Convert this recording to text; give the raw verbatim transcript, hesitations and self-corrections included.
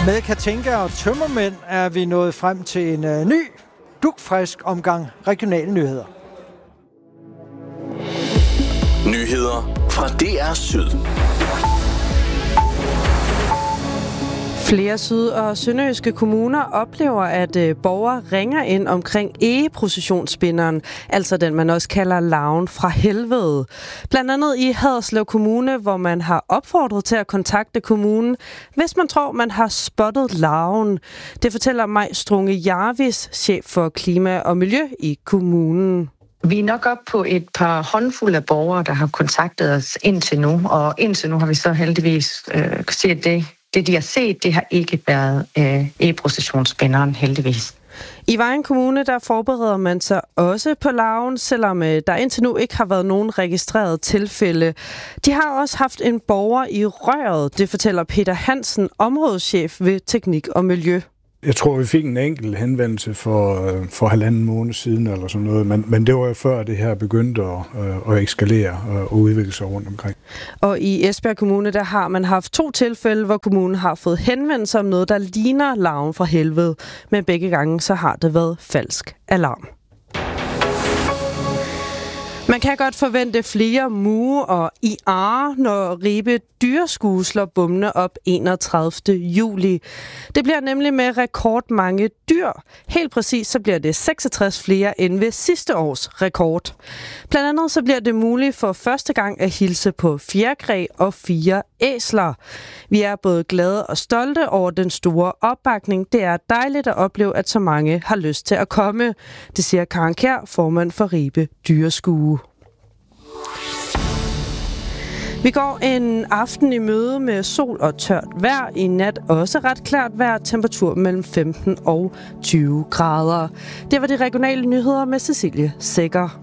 Med Katinka og Tømmermænd er vi nået frem til en uh, ny, dugfrisk omgang regionale nyheder. Nyheder fra D R Syd. Flere syd- og sønderjyske kommuner oplever, at øh, borgere ringer ind omkring egeprocessionsspinderen, altså den, man også kalder larven fra helvede. Blandt andet i Haderslev Kommune, hvor man har opfordret til at kontakte kommunen, hvis man tror, man har spottet larven. Det fortæller Maj Strunge Jarvis, chef for klima og miljø i kommunen. Vi er nok op på et par håndfulde af borgere, der har kontaktet os indtil nu, og indtil nu har vi så heldigvis øh, set det. Det, de har set, det har ikke været øh, e-processionsspinderen, heldigvis. I Vejen Kommune, der forbereder man sig også på larven, selvom øh, der indtil nu ikke har været nogen registreret tilfælde. De har også haft en borger i røret, det fortæller Peter Hansen, områdeschef ved Teknik og Miljø. Jeg tror, vi fik en enkelt henvendelse for, for halvanden måned siden eller sådan noget, men, men det var jo før det her begyndte at, at eskalere og udvikle sig rundt omkring. Og i Esbjerg Kommune, der har man haft to tilfælde, hvor kommunen har fået henvendelse om noget, der ligner larven fra helvede, men begge gange så har det været falsk alarm. Man kan godt forvente flere muge og I R, når Ribe Dyrskue slår bommene op enogtredivte juli. Det bliver nemlig med rekordmange dyr. Helt præcis så bliver det seksogtres flere end ved sidste års rekord. Blandt andet så bliver det muligt for første gang at hilse på fjerkræ og fire æsler. Vi er både glade og stolte over den store opbakning. Det er dejligt at opleve, at så mange har lyst til at komme. Det siger Karen Kjær, formand for Ribe Dyrskue. Vi går en aften i møde med sol og tørt vejr. I nat også ret klart vejr. Temperatur mellem femten og tyve grader. Det var de regionale nyheder med Cecilie Sækker.